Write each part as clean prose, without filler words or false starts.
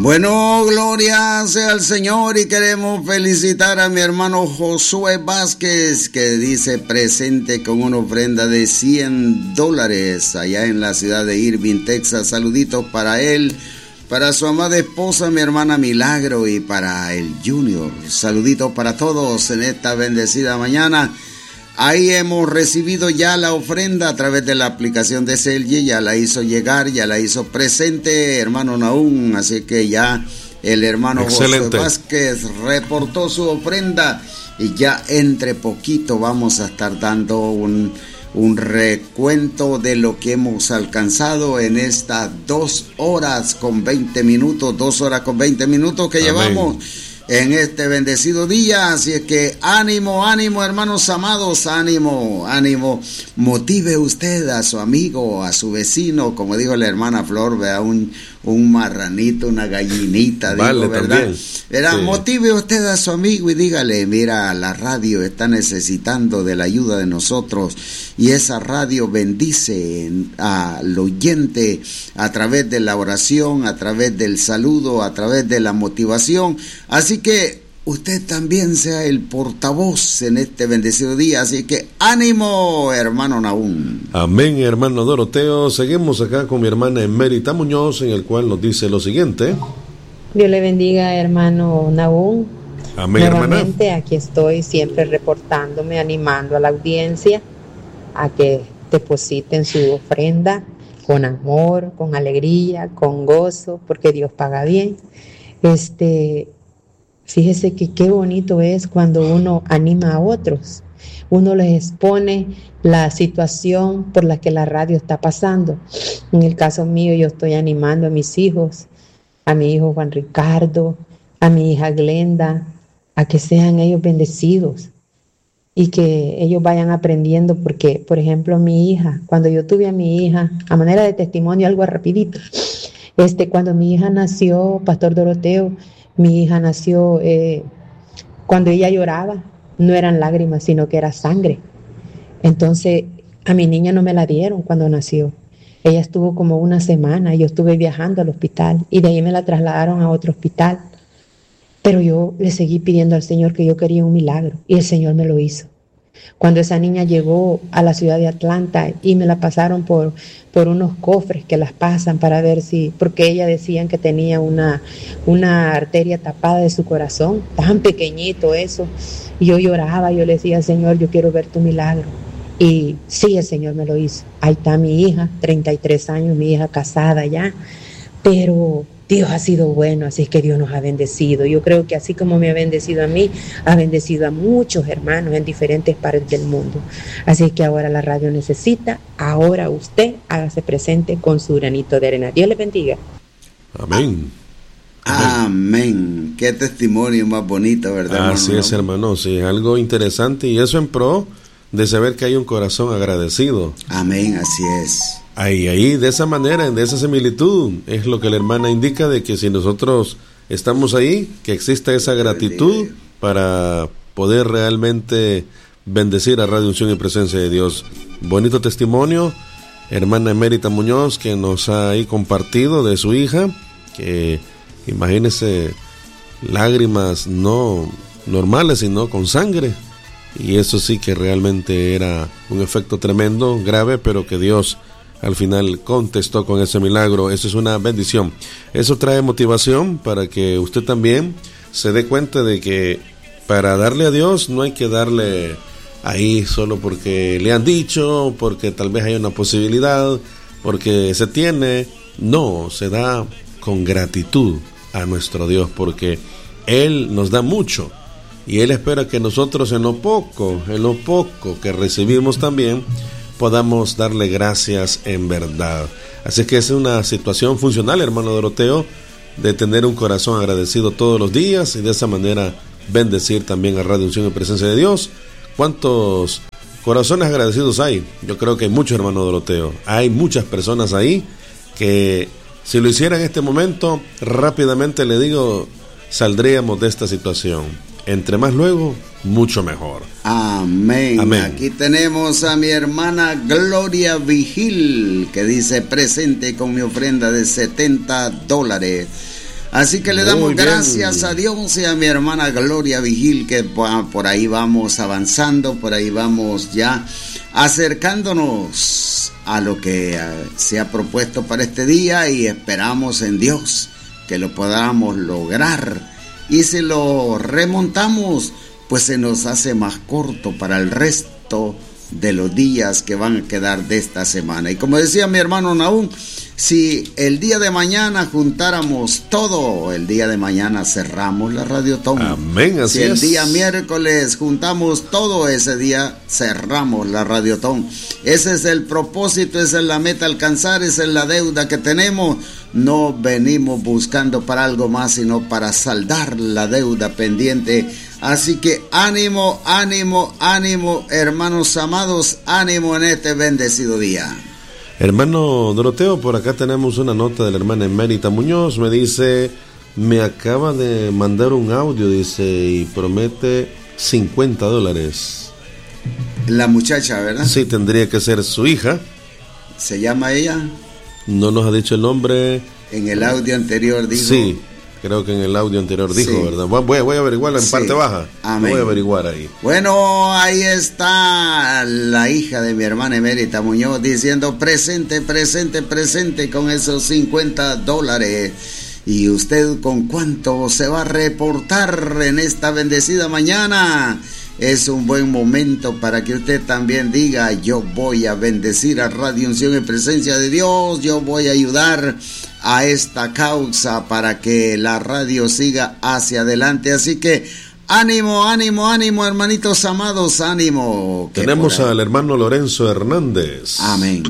Bueno, gloria sea al Señor y queremos felicitar a mi hermano Josué Vázquez, que dice presente con una ofrenda de $100 allá en la ciudad de Irving, Texas. Saluditos para él, para su amada esposa, mi hermana Milagro, y para el Junior. Saluditos para todos en esta bendecida mañana. Ahí hemos recibido ya la ofrenda a través de la aplicación de Celje, ya la hizo llegar, ya la hizo presente hermano Nahum, así que ya el hermano José Vázquez reportó su ofrenda y ya entre poquito vamos a estar dando un recuento de lo que hemos alcanzado en estas 2 horas con 20 minutos que Amén. Llevamos en este bendecido día. Así es que ánimo, hermanos amados, ánimo, motive usted a su amigo, a su vecino, como dijo la hermana Flor, vea, un marranito, una gallinita, vale, digo, ¿verdad? Verá, sí. Motive usted a su amigo y dígale, mira, la radio está necesitando de la ayuda de nosotros, y esa radio bendice al oyente a través de la oración, a través del saludo, a través de la motivación. Así que usted también sea el portavoz en este bendecido día, así que ánimo, hermano Nahum. Amén, hermano Doroteo. Seguimos acá con mi hermana Emérita Muñoz, en el cual nos dice lo siguiente. Dios le bendiga, hermano Nahum. Amén, nuevamente, hermana. Aquí estoy siempre reportándome, animando a la audiencia a que depositen su ofrenda con amor, con alegría, con gozo, porque Dios paga bien. Fíjese que qué bonito es cuando uno anima a otros, uno les expone la situación por la que la radio está pasando. En el caso mío, yo estoy animando a mis hijos, a mi hijo Juan Ricardo, a mi hija Glenda, a que sean ellos bendecidos y que ellos vayan aprendiendo, porque, por ejemplo, mi hija, cuando yo tuve a mi hija, a manera de testimonio, algo rapidito, cuando mi hija nació, Pastor Doroteo, mi hija nació, cuando ella lloraba, no eran lágrimas, sino que era sangre. Entonces, a mi niña no me la dieron cuando nació. Ella estuvo como una semana, yo estuve viajando al hospital y de ahí me la trasladaron a otro hospital. Pero yo le seguí pidiendo al Señor que yo quería un milagro y el Señor me lo hizo. Cuando esa niña llegó a la ciudad de Atlanta y me la pasaron por unos cofres que las pasan para ver si, porque ella decían que tenía una arteria tapada de su corazón, tan pequeñito eso, y yo lloraba, yo le decía, Señor, yo quiero ver tu milagro, y sí, el Señor me lo hizo. Ahí está mi hija, 33 años, mi hija casada ya, pero Dios ha sido bueno, así es que Dios nos ha bendecido. Yo creo que así como me ha bendecido a mí, ha bendecido a muchos hermanos en diferentes partes del mundo. Así es que ahora la radio necesita, ahora usted hágase presente con su granito de arena. Dios le bendiga. Amén. Amén. Qué testimonio más bonito, ¿verdad? Así es, hermano, sí, algo interesante, y eso en pro de saber que hay un corazón agradecido. Amén, así es. Ahí, de esa manera, de esa similitud, es lo que la hermana indica, de que si nosotros estamos ahí, que exista esa gratitud para poder realmente bendecir a Radio Unción y Presencia de Dios. Bonito testimonio, hermana Emérita Muñoz, que nos ha ahí compartido de su hija, que imagínese, lágrimas no normales, sino con sangre, y eso sí que realmente era un efecto tremendo, grave, pero que Dios al final contestó con ese milagro. Eso es una bendición. Eso trae motivación para que usted también se dé cuenta de que para darle a Dios no hay que darle ahí solo porque le han dicho, porque tal vez hay una posibilidad, porque se tiene. No, se da con gratitud a nuestro Dios, porque Él nos da mucho y Él espera que nosotros en lo poco que recibimos también podamos darle gracias en verdad. Así que es una situación funcional, hermano Doroteo, de tener un corazón agradecido todos los días y de esa manera bendecir también a Radio Unción y Presencia de Dios. ¿Cuántos corazones agradecidos hay? Yo creo que hay muchos, hermano Doroteo. Hay muchas personas ahí que si lo hiciera en este momento, rápidamente le digo, saldríamos de esta situación. Entre más luego, mucho mejor. Amén. Amén. Aquí tenemos a mi hermana Gloria Vigil, que dice presente con mi ofrenda de $70. Así que le damos gracias a Dios y a mi hermana Gloria Vigil, que por ahí vamos avanzando, por ahí vamos ya acercándonos a lo que se ha propuesto para este día, y esperamos en Dios que lo podamos lograr. Y si lo remontamos, pues se nos hace más corto para el resto de los días que van a quedar de esta semana. Y como decía mi hermano Nahum, si el día de mañana juntáramos todo, el día de mañana cerramos la Radiotón. Amén, así si el es. día miércoles juntamos todo, ese día cerramos la Radiotón. Ese es el propósito, esa es la meta a alcanzar, esa es la deuda que tenemos. No venimos buscando para algo más, sino para saldar la deuda pendiente. Así que ánimo, ánimo, ánimo, hermanos amados, ánimo en este bendecido día. Hermano Doroteo, por acá tenemos una nota de la hermana Emérita Muñoz. Me dice, me acaba de mandar un audio, dice, y promete $50. La muchacha, ¿verdad? Sí, tendría que ser su hija. ¿Se llama ella? No nos ha dicho el nombre. En el audio anterior dijo. Sí, creo que en el audio anterior dijo, sí, ¿verdad? Voy a averiguarlo en parte baja. Amén. Voy a averiguar ahí. Bueno, ahí está la hija de mi hermana Emérita Muñoz diciendo presente, presente, presente con esos $50. ¿Y usted con cuánto se va a reportar en esta bendecida mañana? Es un buen momento para que usted también diga, yo voy a bendecir a Radio Unción en presencia de Dios, yo voy a ayudar a esta causa para que la radio siga hacia adelante. Así que ánimo, ánimo, ánimo, hermanitos amados, ánimo. Tenemos al hermano Lorenzo Hernández. Amén.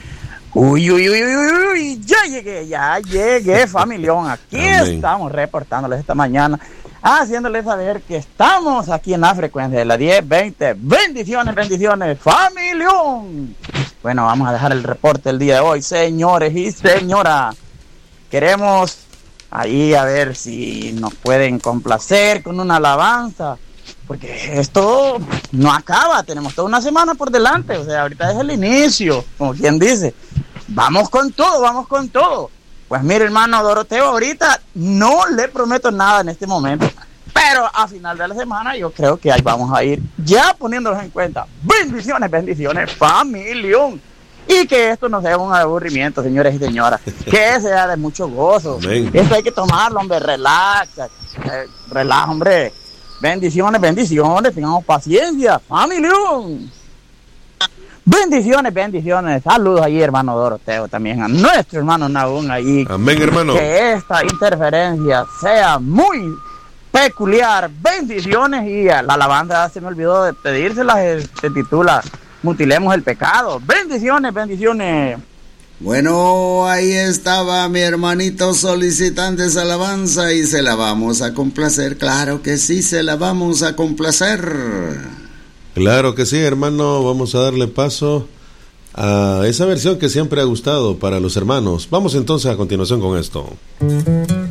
Uy, ya llegué, familión. Aquí Amén. Estamos reportándoles esta mañana, haciéndoles saber que estamos aquí en la frecuencia de la 1020. Bendiciones, bendiciones, familión. Bueno, vamos a dejar el reporte el día de hoy, señores y señoras. Queremos ahí a ver si nos pueden complacer con una alabanza, porque esto no acaba, tenemos toda una semana por delante, o sea, ahorita es el inicio, como quien dice. Vamos con todo, vamos con todo. Pues mire, hermano Doroteo, ahorita no le prometo nada en este momento, pero a final de la semana yo creo que ahí vamos a ir ya poniéndolos en cuenta. Bendiciones, bendiciones, familión. Y que esto no sea un aburrimiento, señores y señoras, que sea de mucho gozo. Amén. Esto hay que tomarlo, hombre, relaxa, hombre. Bendiciones, bendiciones, tengamos paciencia, familión. Bendiciones, bendiciones. Saludos ahí, hermano Doroteo, también a nuestro hermano Nahum ahí. Amén, hermano. Que esta interferencia sea muy peculiar. Bendiciones. Y la alabanza se me olvidó de pedírselas, se titula Mutilemos el pecado. Bendiciones, bendiciones. Bueno, ahí estaba mi hermanito solicitando esa alabanza y se la vamos a complacer. Claro que sí, se la vamos a complacer. Claro que sí, hermano. Vamos a darle paso a esa versión que siempre ha gustado para los hermanos. Vamos entonces a continuación con esto.